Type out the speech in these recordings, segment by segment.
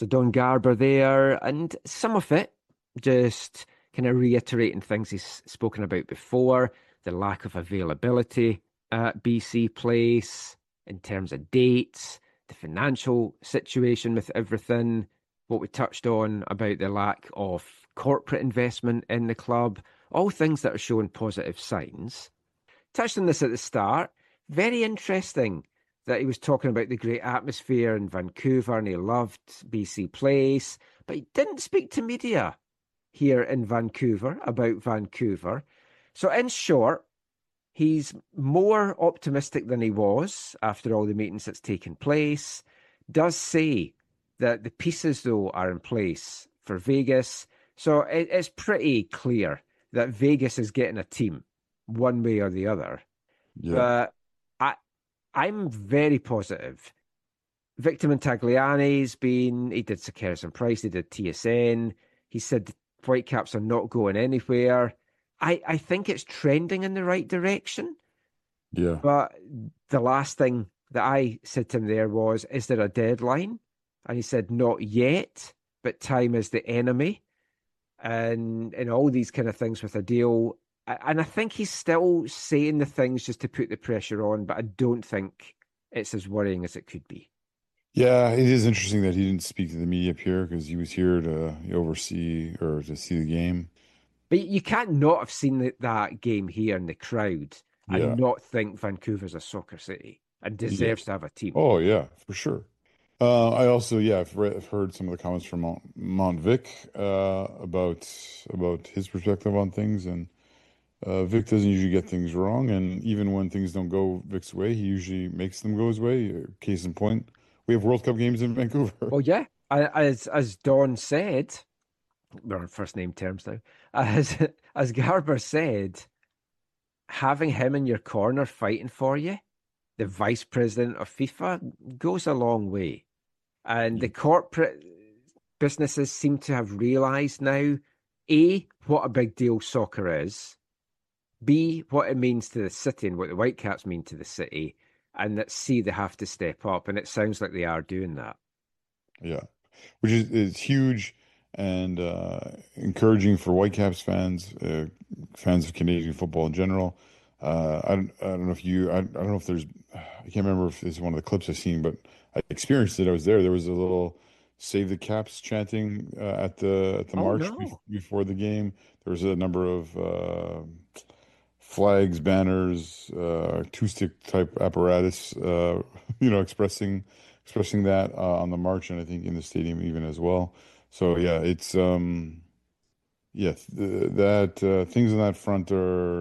So Don Garber there, and some of it just kind of reiterating things he's spoken about before, the lack of availability at BC Place in terms of dates, the financial situation with everything, what we touched on about the lack of corporate investment in the club, all things that are showing positive signs. Touched on this at the start. Very interesting that he was talking about the great atmosphere in Vancouver and he loved BC Place, but he didn't speak to media here in Vancouver about Vancouver. So in short, he's more optimistic than he was after all the meetings that's taken place. Does say that the pieces, though, are in place for Vegas. So it's pretty clear that Vegas is getting a team one way or the other. Yeah. But I'm very positive. Victor Montagliani's he did Sekeres and Price, he did TSN. He said the Whitecaps are not going anywhere. I think it's trending in the right direction. Yeah. But the last thing that I said to him there was, is there a deadline? And he said, not yet, but time is the enemy. And all these kind of things with a deal. And I think he's still saying the things just to put the pressure on, but I don't think it's as worrying as it could be. Yeah, it is interesting that he didn't speak to the media up here because he was here to oversee or to see the game. But you can't not have seen that game here in the crowd and Yeah. not think Vancouver's a soccer city and Yeah. deserves to have a team. Oh, yeah, for sure. I also, yeah, I've heard some of the comments from Mont Vic about his perspective on things, and Vic doesn't usually get things wrong, and even when things don't go Vic's way, he usually makes them go his way. Case in point, we have World Cup games in Vancouver. Well, yeah, as Don said, we're on first name terms now. As Garber said, having him in your corner fighting for you, the vice president of FIFA, goes a long way. And the corporate businesses seem to have realized now, A, what a big deal soccer is, B, what it means to the city and what the Whitecaps mean to the city, and that C, they have to step up. And it sounds like they are doing that. Yeah, which is huge and encouraging for Whitecaps fans, fans of Canadian football in general. I don't know if I don't know if there's, I can't remember if this is one of the clips I've seen, but I experienced it. I was there. There was a little "Save the Caps" chanting at the Oh, march no. before the game. There was a number of flags, banners, acoustic type apparatus, expressing that on the march, and I think in the stadium even as well. So yeah, it's that things on that front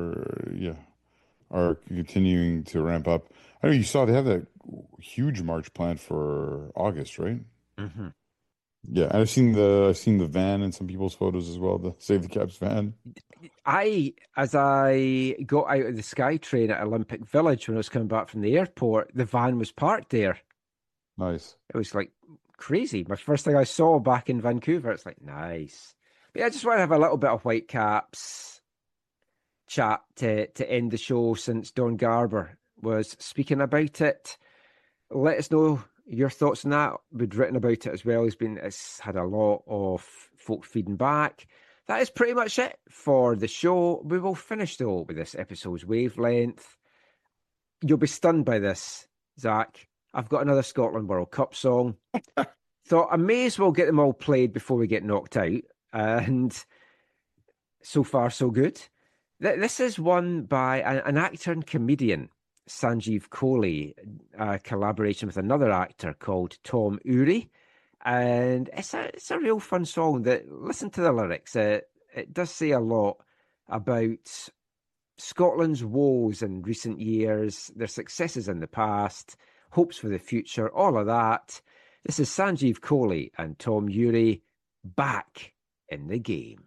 are continuing to ramp up. I know you saw they have that huge march planned for August, right? Mm-hmm. Yeah, and I've seen the van in some people's photos as well, the Save the Caps van. As I got out of the SkyTrain at Olympic Village when I was coming back from the airport, the van was parked there. Nice. It was like crazy. My first thing I saw back in Vancouver. It's like, nice. But yeah, I just want to have a little bit of Whitecaps chat to end the show since Don Garber was speaking about it. Let us know your thoughts on that. We'd written about it as well. It's had a lot of folk feeding back. That is pretty much it for the show. We will finish though with this episode's wavelength. You'll be stunned by this, Zach. I've got another Scotland World Cup song. Thought I may as well get them all played before we get knocked out. And so far, so good. This is one by an actor and comedian, Sanjeev Kohli, a collaboration with another actor called Tom Uri. And it's a real fun song. Listen to the lyrics. It does say a lot about Scotland's woes in recent years, their successes in the past, hopes for the future, all of that. This is Sanjeev Kohli and Tom Uri back in the game.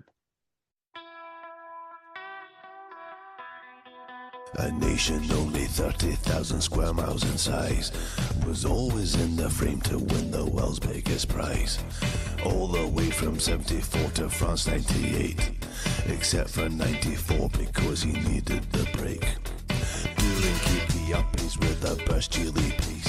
A nation only 30,000 square miles in size was always in the frame to win the world's biggest prize. All the way from 74 to France 98, except for 94 because he needed the break. Doing keep the uppies with a burst GDP.